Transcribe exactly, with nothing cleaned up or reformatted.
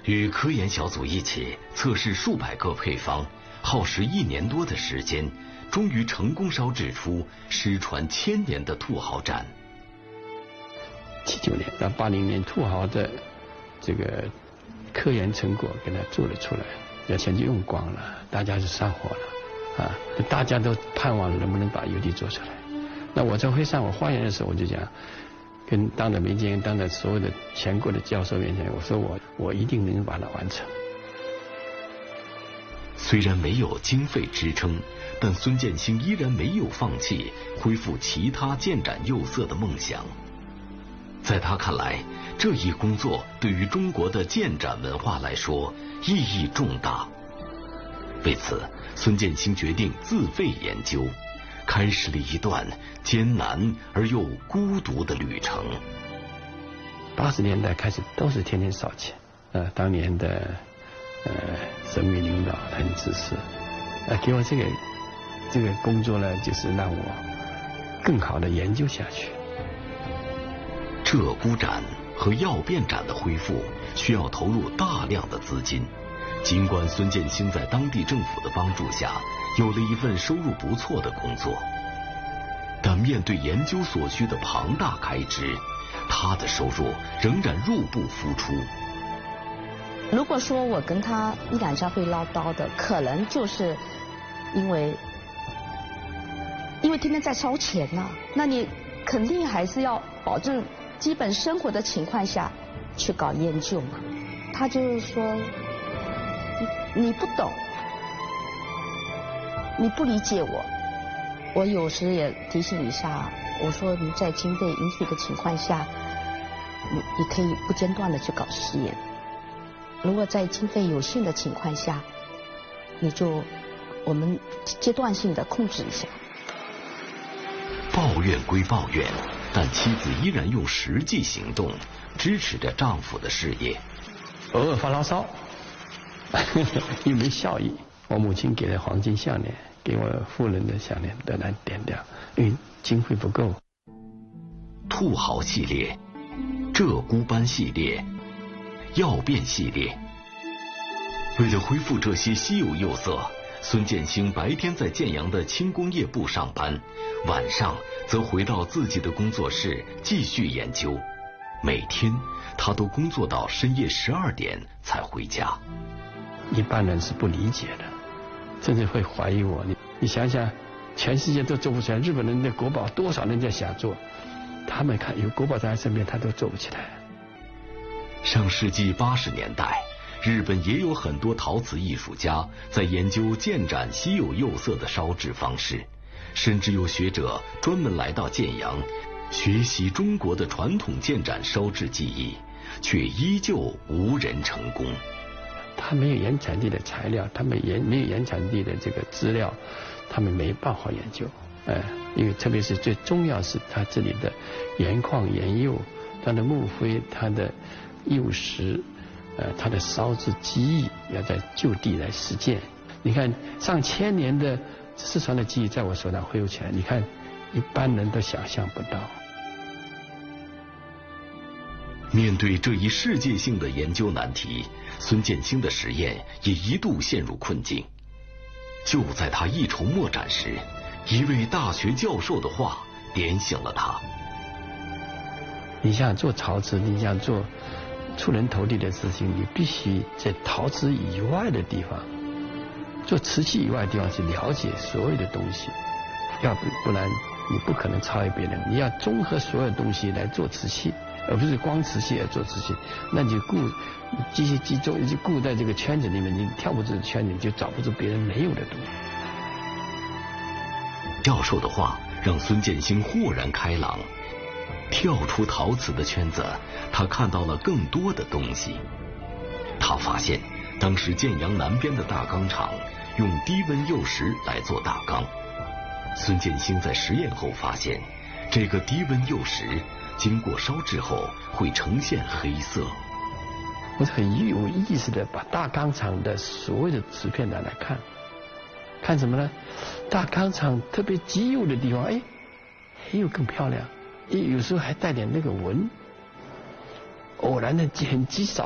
与科研小组一起测试数百个配方，耗时一年多的时间，终于成功烧制出失传千年的兔毫盏。 七九年到八零年，兔毫的这个科研成果给它做了出来，这钱就用光了，大家就上火了啊！大家都盼望能不能把邮递做出来。那我在会上我发言的时候，我就讲，跟当着民间当着所有的全国的教授面前，我说我我一定能把它完成。 虽然没有经费支撑，但孙建兴依然没有放弃恢复其他建盏釉色的梦想。在他看来，这一工作对于中国的建盏文化来说意义重大。为此，孙建兴决定自费研究，开始了一段艰难而又孤独的旅程。 八十年代开始都是天天烧钱，呃，当年的呃省委领导很支持，呃，给我这个这个工作呢，就是让我更好的研究下去。 鹧鸪盏和药变盏的恢复需要投入大量的资金，尽管孙建兴在当地政府的帮助下有了一份收入不错的工作，但面对研究所需的庞大开支，他的收入仍然入不敷出。 如果说我跟他一两家会唠叨的，可能就是因为因为天天在烧钱呐、啊，那你肯定还是要保证基本生活的情况下去搞研究嘛。他就是说你你不懂，你不理解我，我有时也提醒一下，我说你在经费允许的情况下，你你可以不间断的去搞实验。如果在经费有限的情况下，你就我们阶段性的控制一下。 抱怨归抱怨，但妻子依然用实际行动支持着丈夫的事业。 偶尔发牢骚，又没效益。我母亲给了黄金项链，给我夫人的项链都来点掉，因为经费不够。 兔毫系列、鹧鸪斑系列、药变系列，为了恢复这些稀有釉色，孙建兴白天在建阳的轻工业部上班，晚上则回到自己的工作室继续研究。每天他都工作到深夜十二点才回家。 一般人是不理解的，甚至会怀疑我。你你想想，全世界都做不出来，日本人的国宝多少人在想做，他们看有国宝在他身边，他都做不起来。 上世纪八十年代，日本也有很多陶瓷艺术家在研究建盏稀有釉色的烧制方式，甚至有学者专门来到建阳学习中国的传统建盏烧制技艺，却依旧无人成功。 他没有原产地的材料，他们原没有原产地的这个资料，他们没办法研究。呃，因为特别是最重要是他这里的原矿原釉，它的木灰，它的釉石，呃，它的烧制技艺要在就地来实践。你看上千年的失传的技艺在我手上恢复起来，你看一般人都想象不到。 面对这一世界性的研究难题，孙建兴的实验也一度陷入困境。就在他一筹莫展时，一位大学教授的话点醒了他。 你想做陶瓷，你想做出人头地的事情，你必须在陶瓷以外的地方，做瓷器以外的地方去了解所有的东西，要不不然你不可能超越别人。你要综合所有东西来做瓷器，而不是光瓷器来做瓷器，那你就固机械集中就固在这个圈子里面，你跳不出圈子，你就找不出别人没有的东西。 教授的话让孙建兴豁然开朗，跳出陶瓷的圈子，他看到了更多的东西。他发现当时建阳南边的大钢厂用低温釉石来做大钢，孙建兴在实验后发现，这个低温釉石经过烧制后会呈现黑色。 我是很有意识的把大钢厂的所有的瓷片拿来看，看什么呢？大钢厂特别极釉的地方，哎，黑釉更漂亮，有时候还带点那个纹。偶然的很极少